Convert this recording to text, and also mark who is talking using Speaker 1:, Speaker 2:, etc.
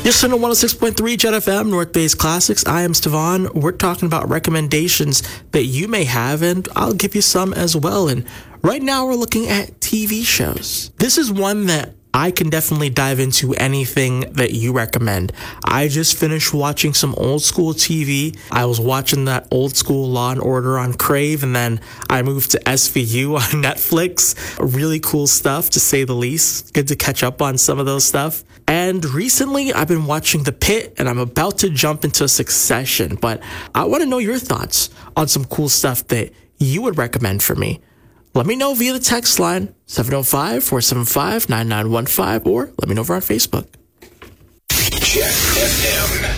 Speaker 1: Listen to 106.3 Jet FM, North Bay's Classics. I am Stevan. We're talking about recommendations that you may have, and I'll give you some as well. And right now we're looking at TV shows. This is one that I can definitely dive into anything that you recommend. I just finished watching some old school TV. I was watching that old school Law and Order on Crave, and then I moved to SVU on Netflix. Really cool stuff, to say the least. Good to catch up on some of those stuff. And recently, I've been watching The Pitt, and I'm about to jump into Succession. But I want to know your thoughts on some cool stuff that you would recommend for me. Let me know via the text line, 705-475-9915, or let me know over on Facebook.
Speaker 2: Jet FM.